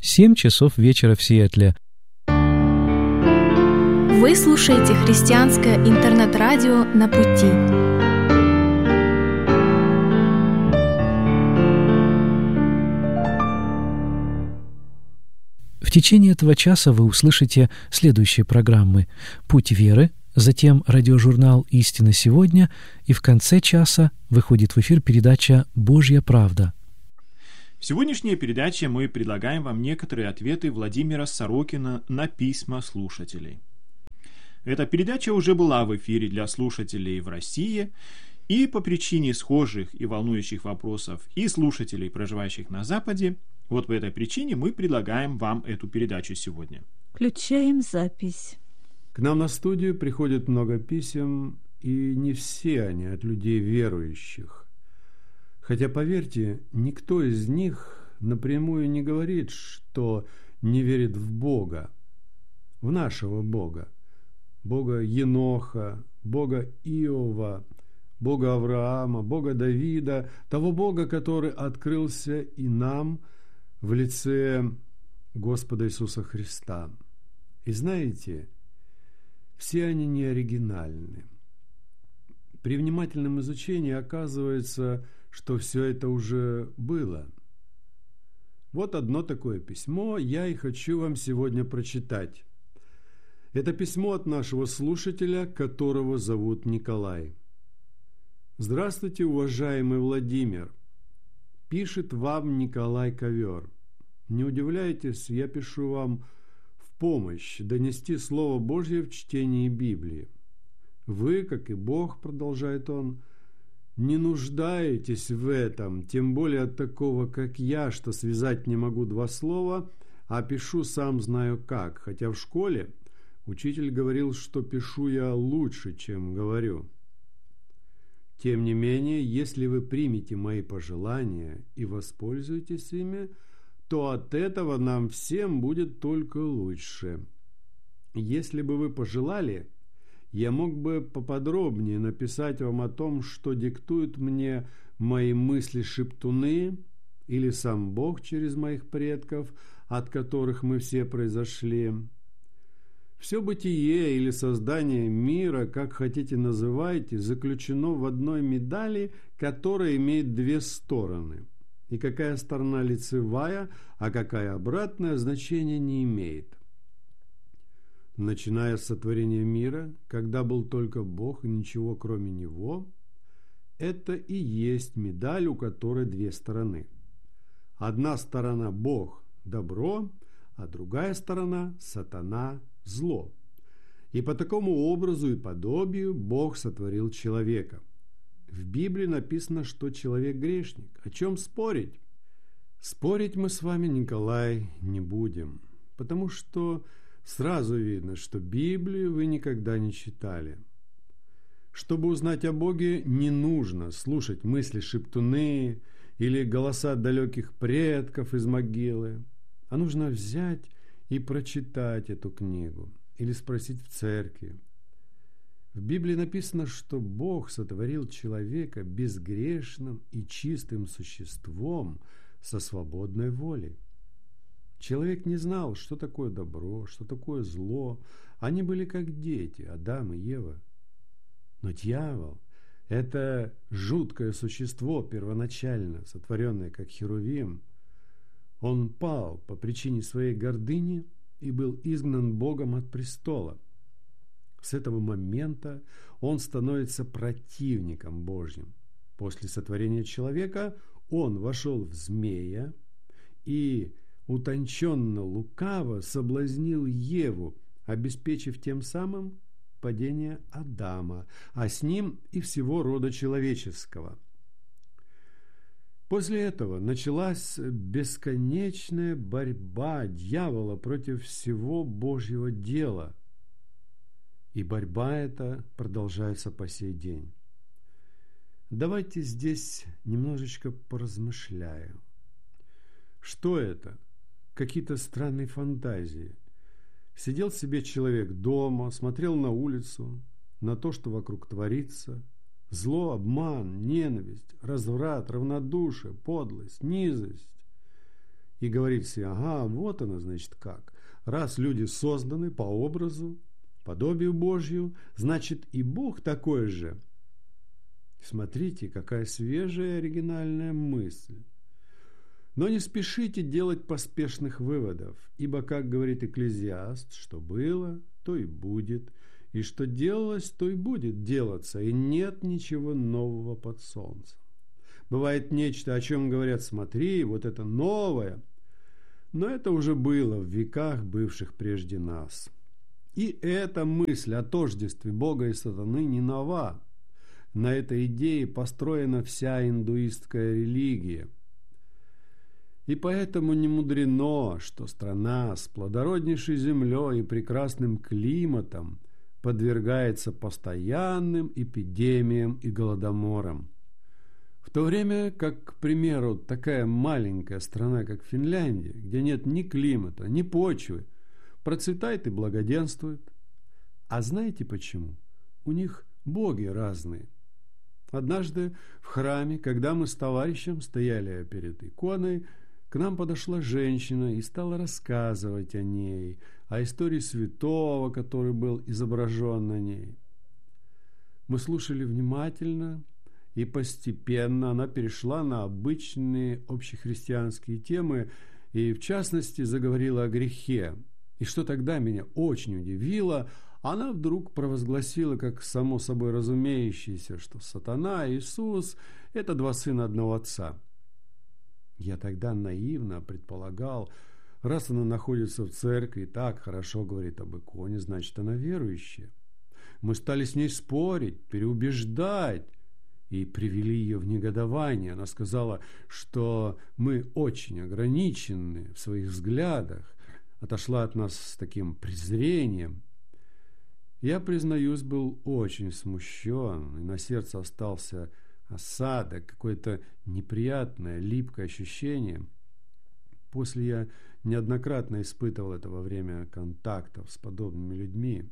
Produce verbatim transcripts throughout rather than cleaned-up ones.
семь часов вечера в Сиэтле. Вы слушаете христианское интернет-радио «На пути». В течение этого часа вы услышите следующие программы: «Путь веры», затем радиожурнал «Истина сегодня», и в конце часа выходит в эфир передача «Божья правда». В сегодняшней передаче мы предлагаем вам некоторые ответы Владимира Сорокина на письма слушателей. Эта передача уже была в эфире для слушателей в России, и по причине схожих и волнующих вопросов и слушателей, проживающих на Западе, вот по этой причине мы предлагаем вам эту передачу сегодня. Включаем запись. К нам на студию приходит много писем, и не все они от людей верующих. Хотя, поверьте, никто из них напрямую не говорит, что не верит в Бога, в нашего Бога, Бога Еноха, Бога Иова, Бога Авраама, Бога Давида, того Бога, который открылся и нам в лице Господа Иисуса Христа. И знаете, все они не оригинальны. При внимательном изучении оказывается, что все это уже было. Вот одно такое письмо я и хочу вам сегодня прочитать. Это письмо от нашего слушателя, которого зовут Николай. «Здравствуйте, уважаемый Владимир. Пишет вам Николай Ковер. Не удивляйтесь, я пишу вам в помощь донести Слово Божье в чтении Библии. Вы, как и Бог, продолжает он, не нуждаетесь в этом, тем более от такого, как я, что связать не могу два слова, а пишу сам знаю как, хотя в школе учитель говорил, что пишу я лучше, чем говорю. Тем не менее, если вы примете мои пожелания и воспользуетесь ими, то от этого нам всем будет только лучше. Если бы вы пожелали, я мог бы поподробнее написать вам о том, что диктуют мне мои мысли-шептуны или сам Бог через моих предков, от которых мы все произошли. Все бытие или создание мира, как хотите называйте, заключено в одной медали, которая имеет две стороны. И какая сторона лицевая, а какая обратная, значения не имеет. Начиная с сотворения мира, когда был только Бог и ничего кроме Него, это и есть медаль, у которой две стороны. Одна сторона Бог – добро, а другая сторона – сатана – зло. И по такому образу и подобию Бог сотворил человека. В Библии написано, что человек грешник. О чем спорить? Спорить мы с вами, Николай, не будем, потому что сразу видно, что Библию вы никогда не читали. Чтобы узнать о Боге, не нужно слушать мысли шептуны или голоса далеких предков из могилы, а нужно взять и прочитать эту книгу или спросить в церкви. В Библии написано, что Бог сотворил человека безгрешным и чистым существом со свободной волей. Человек не знал, что такое добро, что такое зло. Они были как дети, Адам и Ева. Но дьявол – это жуткое существо, первоначально сотворенное как херувим. Он пал по причине своей гордыни и был изгнан Богом от престола. С этого момента он становится противником Божьим. После сотворения человека он вошел в змея и утонченно-лукаво соблазнил Еву, обеспечив тем самым падение Адама, а с ним и всего рода человеческого. После этого началась бесконечная борьба дьявола против всего Божьего дела, и борьба эта продолжается по сей день. Давайте здесь немножечко поразмышляем. Что это? Какие-то странные фантазии. Сидел себе человек дома, смотрел на улицу, на то, что вокруг творится. Зло, обман, ненависть, разврат, равнодушие, подлость, низость. и говорить себе: ага, вот оно, значит, как. Раз люди созданы по образу, подобию Божью, значит, и Бог такой же. Смотрите, какая свежая оригинальная мысль. Но не спешите делать поспешных выводов, ибо, как говорит Экклезиаст, что было, то и будет, и что делалось, то и будет делаться, и нет ничего нового под солнцем. Бывает нечто, о чем говорят: смотри, вот это новое, но это уже было в веках, бывших прежде нас. И эта мысль о тождестве Бога и сатаны не нова. На этой идее построена вся индуистская религия. И поэтому не мудрено, что страна с плодороднейшей землей и прекрасным климатом подвергается постоянным эпидемиям и голодоморам. В то время как, к примеру, такая маленькая страна, как Финляндия, где нет ни климата, ни почвы, процветает и благоденствует. А знаете почему? У них боги разные. Однажды в храме, когда мы с товарищем стояли перед иконой, к нам подошла женщина и стала рассказывать о ней, о истории святого, который был изображен на ней. Мы слушали внимательно, и постепенно она перешла на обычные общехристианские темы и, в частности, заговорила о грехе. И что тогда меня очень удивило, она вдруг провозгласила, как само собой разумеющееся, что сатана и Иисус – это два сына одного отца. Я тогда наивно предполагал, раз она находится в церкви и так хорошо говорит об иконе, значит, она верующая. Мы стали с ней спорить, переубеждать и привели ее в негодование. Она сказала, что мы очень ограничены в своих взглядах, отошла от нас с таким презрением. Я, признаюсь, был очень смущен, и на сердце остался осадок, какое-то неприятное, липкое ощущение. После я неоднократно испытывал это во время контактов с подобными людьми.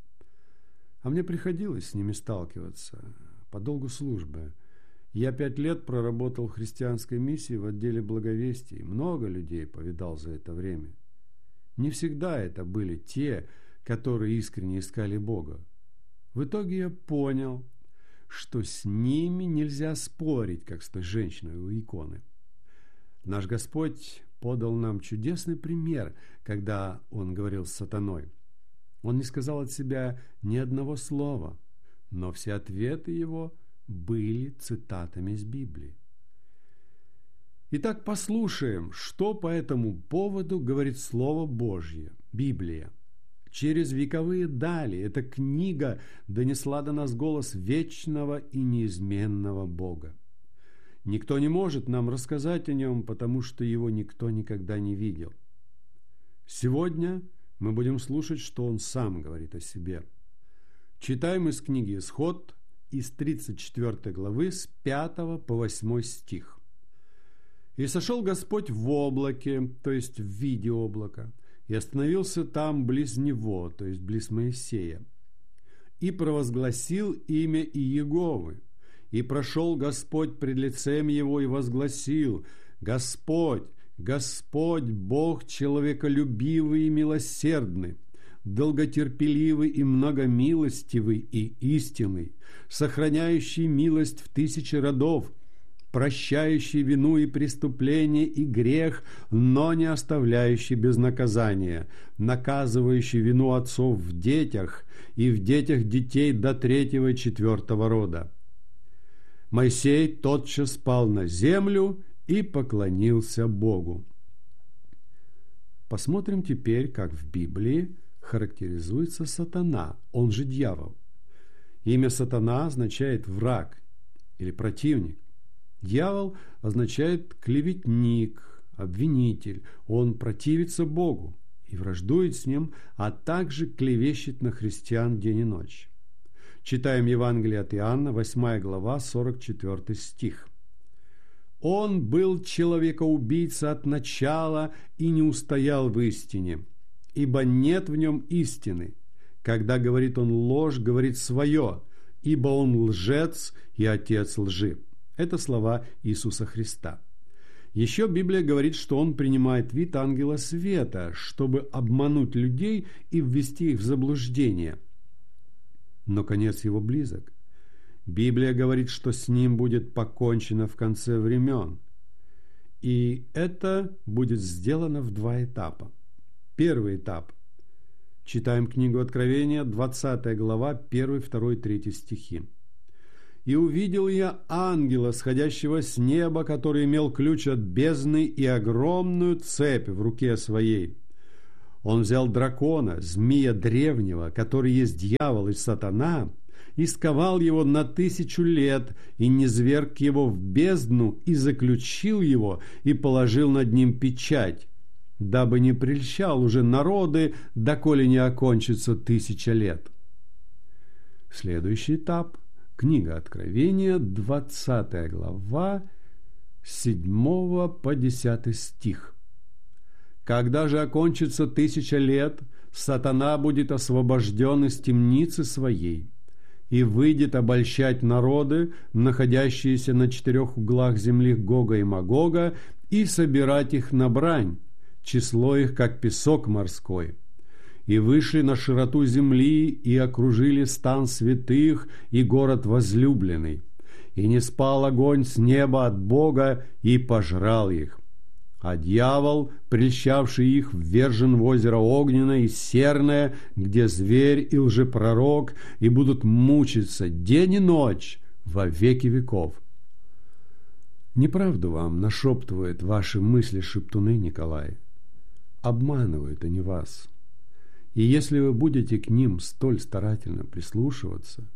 А мне приходилось с ними сталкиваться по долгу службы. Я пять лет проработал в христианской миссии в отделе благовестий, много людей повидал за это время. Не всегда это были те, которые искренне искали Бога. В итоге я понял, что с ними нельзя спорить, как с той женщиной у иконы. Наш Господь подал нам чудесный пример, когда Он говорил с сатаной. Он не сказал от себя ни одного слова, но все ответы Его были цитатами из Библии. Итак, послушаем, что по этому поводу говорит Слово Божье, Библия. Через вековые дали эта книга донесла до нас голос вечного и неизменного Бога. Никто не может нам рассказать о нем, потому что его никто никогда не видел. Сегодня мы будем слушать, что он сам говорит о себе. Читаем из книги «Исход» из тридцать четвёртой главы с пятого по восьмой стих. «И сошел Господь в облаке, то есть в виде облака, и остановился там близ него, то есть близ Моисея, и провозгласил имя Иеговы. И прошел Господь пред лицем его и возгласил: Господь, Господь, Бог человеколюбивый и милосердный, долготерпеливый и многомилостивый и истинный, сохраняющий милость в тысячи родов, прощающий вину и преступление и грех, но не оставляющий без наказания, наказывающий вину отцов в детях и в детях детей до третьего и четвертого рода. Моисей тотчас пал на землю и поклонился Богу». Посмотрим теперь, как в Библии характеризуется сатана, он же дьявол. Имя сатана означает «враг» или «противник». Дьявол означает клеветник, обвинитель. Он противится Богу и враждует с ним, а также клевещет на христиан день и ночь. Читаем Евангелие от Иоанна, восьмая глава, сорок четвёртый стих. «Он был человекоубийца от начала и не устоял в истине, ибо нет в нем истины. Когда говорит он ложь, говорит свое, ибо он лжец и отец лжи». Это слова Иисуса Христа. Еще Библия говорит, что он принимает вид ангела света, чтобы обмануть людей и ввести их в заблуждение. Но конец его близок. Библия говорит, что с ним будет покончено в конце времен. И это будет сделано в два этапа. Первый этап. Читаем книгу Откровения, двадцатая глава, первый, второй, третий стихи. «И увидел я ангела, сходящего с неба, который имел ключ от бездны и огромную цепь в руке своей. Он взял дракона, змея древнего, который есть дьявол и сатана, и сковал его на тысячу лет, и низвергг его в бездну, и заключил его, и положил над ним печать, дабы не прельщал уже народы, доколе не окончится тысяча лет». Следующий этап. Книга Откровения, двадцатая глава, с седьмого по десятый стих. «Когда же окончится тысяча лет, сатана будет освобожден из темницы своей и выйдет обольщать народы, находящиеся на четырех углах земли Гога и Магога, и собирать их на брань, число их, как песок морской. И вышли на широту земли, и окружили стан святых и город возлюбленный. И не спал огонь с неба от Бога, и пожрал их. А дьявол, прельщавший их, ввержен в озеро огненное и серное, где зверь и лжепророк, и будут мучиться день и ночь во веки веков». Неправду вам нашептывают ваши мысли шептуны, Николай. Обманывают они вас. И если вы будете к ним столь старательно прислушиваться,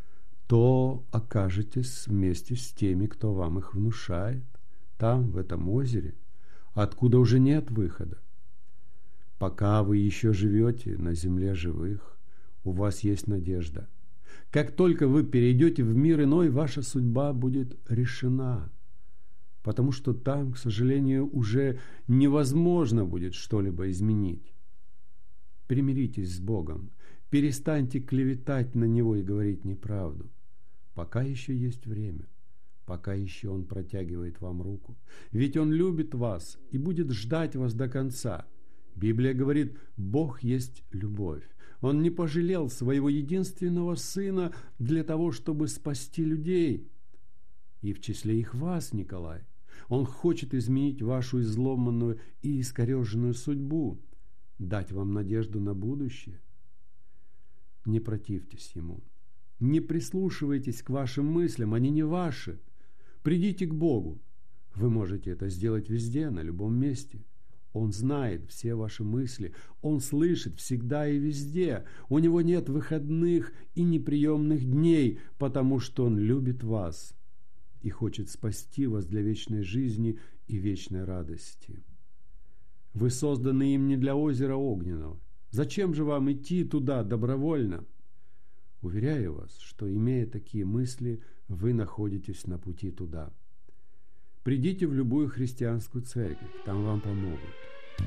то окажетесь вместе с теми, кто вам их внушает, там, в этом озере, откуда уже нет выхода. Пока вы еще живете на земле живых, у вас есть надежда. Как только вы перейдете в мир иной, ваша судьба будет решена, потому что там, к сожалению, уже невозможно будет что-либо изменить. Примиритесь с Богом, перестаньте клеветать на Него и говорить неправду. Пока еще есть время, пока еще Он протягивает вам руку. Ведь Он любит вас и будет ждать вас до конца. Библия говорит, Бог есть любовь. Он не пожалел своего единственного Сына для того, чтобы спасти людей. И в числе их вас, Николай. Он хочет изменить вашу изломанную и искореженную судьбу, дать вам надежду на будущее. Не противьтесь Ему. Не прислушивайтесь к вашим мыслям, они не ваши. Придите к Богу. Вы можете это сделать везде, на любом месте. Он знает все ваши мысли. Он слышит всегда и везде. У Него нет выходных и неприемных дней, потому что Он любит вас и хочет спасти вас для вечной жизни и вечной радости. Вы созданы им не для озера огненного. Зачем же вам идти туда добровольно? Уверяю вас, что, имея такие мысли, вы находитесь на пути туда. Придите в любую христианскую церковь, там вам помогут.